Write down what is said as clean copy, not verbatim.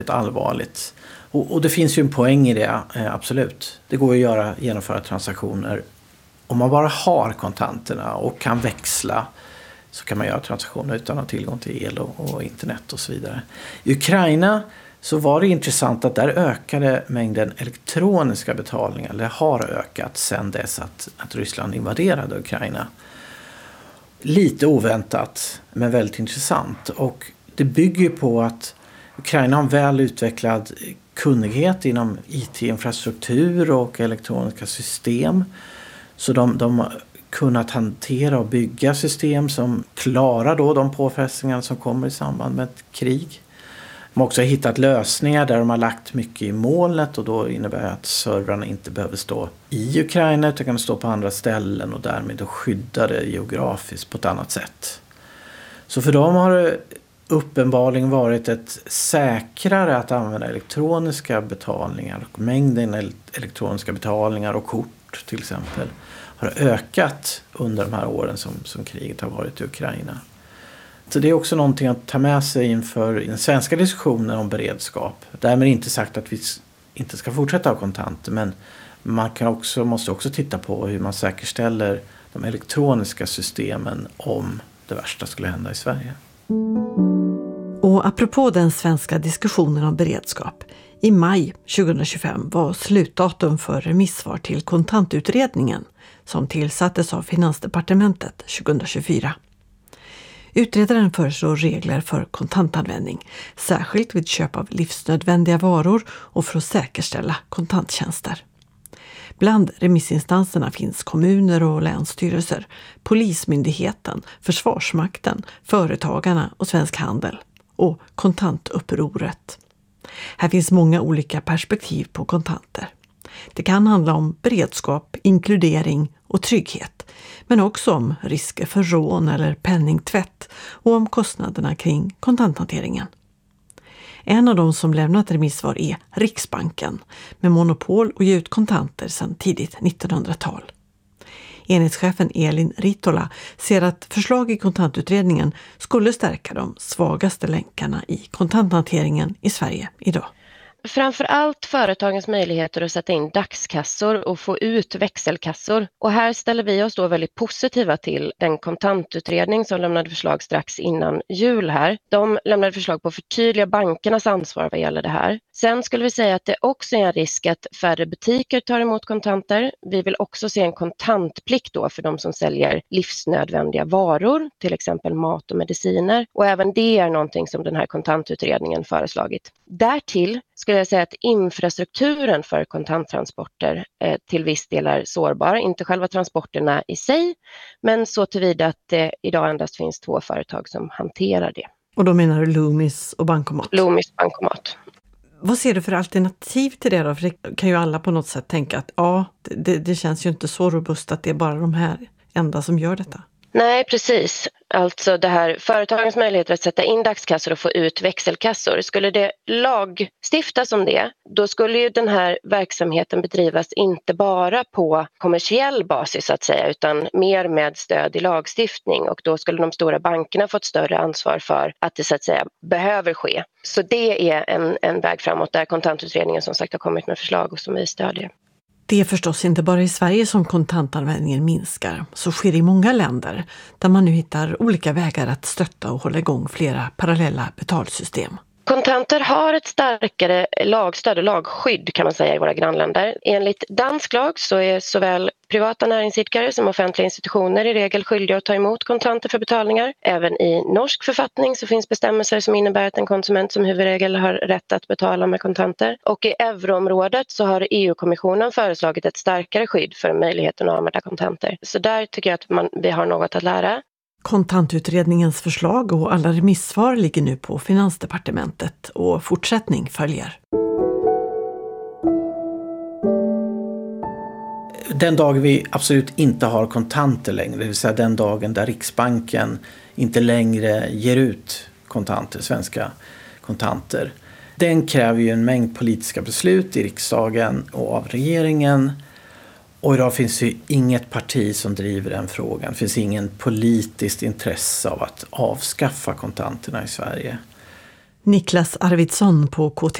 allvarligt. Och det finns ju en poäng i det, absolut. Det går att genomföra transaktioner. Om man bara har kontanterna och kan växla så kan man göra transaktioner utan att ha tillgång till el och internet och så vidare. I Ukraina så var det intressant att där ökade mängden elektroniska betalningar. Eller har ökat sedan dess att Ryssland invaderade Ukraina. Lite oväntat men väldigt intressant. Och det bygger på att Ukraina har en väl utvecklad kunnighet inom IT-infrastruktur och elektroniska system. Så de har kunnat hantera och bygga system som klarar då de påfrestningar som kommer i samband med ett krig. De har också hittat lösningar där de har lagt mycket i molnet och då innebär det att servrarna inte behöver stå i Ukraina utan kan stå på andra ställen och därmed då skyddade geografiskt på ett annat sätt. Så för dem har det uppenbarligen varit ett säkrare att använda elektroniska betalningar och mängden elektroniska betalningar och kort till exempel har ökat under de här åren som kriget har varit i Ukraina. Så det är också någonting att ta med sig inför den svenska diskussionen om beredskap. Därmed inte sagt att vi inte ska fortsätta ha kontanter, men man måste också titta på hur man säkerställer de elektroniska systemen om det värsta skulle hända i Sverige. Och apropå den svenska diskussionen om beredskap, i maj 2025 var slutdatum för remissvar till kontantutredningen som tillsattes av Finansdepartementet 2024. Utredaren föreslår regler för kontantanvändning, särskilt vid köp av livsnödvändiga varor och för att säkerställa kontanttjänster. Bland remissinstanserna finns kommuner och länsstyrelser, Polismyndigheten, Försvarsmakten, Företagarna och Svensk Handel och Kontantupproret. Här finns många olika perspektiv på kontanter. Det kan handla om beredskap, inkludering och trygghet, men också om risker för rån eller penningtvätt och om kostnaderna kring kontanthanteringen. En av de som lämnat remissvar är Riksbanken med monopol att ge ut kontanter sedan tidigt 1900-tal. Enhetschefen Elin Ritola ser att förslag i kontantutredningen skulle stärka de svagaste länkarna i kontanthanteringen i Sverige idag. Framför allt företagens möjligheter att sätta in dagskassor och få ut växelkassor. Och här ställer vi oss då väldigt positiva till den kontantutredning som lämnade förslag strax innan jul här. De lämnade förslag på att förtydliga bankernas ansvar vad gäller det här. Sen skulle vi säga att det också är en risk att färre butiker tar emot kontanter. Vi vill också se en kontantplikt då för de som säljer livsnödvändiga varor, till exempel mat och mediciner. Och även det är någonting som den här kontantutredningen föreslagit. Därtill skulle jag säga att infrastrukturen för kontanttransporter till viss del är sårbar. Inte själva transporterna i sig, men så tillvida att det idag endast finns 2 företag som hanterar det. Och då menar du Loomis och Bankomat? Loomis Bankomat. Vad ser du för alternativ till det då? För det kan ju alla på något sätt tänka att det känns ju inte så robust att det är bara de här enda som gör detta. Nej, precis. Alltså det här företagens möjligheter att sätta in dagskassor och få ut växelkassor. Skulle det lagstiftas om det, då skulle ju den här verksamheten bedrivas inte bara på kommersiell basis så att säga, utan mer med stöd i lagstiftning. Och då skulle de stora bankerna få ett större ansvar för att det så att säga behöver ske. Så det är en väg framåt där kontantutredningen som sagt har kommit med förslag och som vi stödjer. Det är förstås inte bara i Sverige som kontantanvändningen minskar. Så sker i många länder där man nu hittar olika vägar att stötta och hålla igång flera parallella betalsystem. Kontanter har ett starkare lagstöd och lagskydd kan man säga i våra grannländer. Enligt dansk lag så är såväl privata näringsidkare som offentliga institutioner i regel skyldiga att ta emot kontanter för betalningar. Även i norsk författning så finns bestämmelser som innebär att en konsument som huvudregel har rätt att betala med kontanter. Och i euroområdet så har EU-kommissionen föreslagit ett starkare skydd för möjligheten att använda kontanter. Så där tycker jag att vi har något att lära. Kontantutredningens förslag och alla remissvar ligger nu på Finansdepartementet och fortsättning följer. Den dag vi absolut inte har kontanter längre, det vill säga den dagen där Riksbanken inte längre ger ut kontanter, svenska kontanter. Den kräver ju en mängd politiska beslut i riksdagen och av regeringen. Och idag finns det inget parti som driver den frågan. Det finns ingen politiskt intresse av att avskaffa kontanterna i Sverige. Niklas Arvidsson på KTH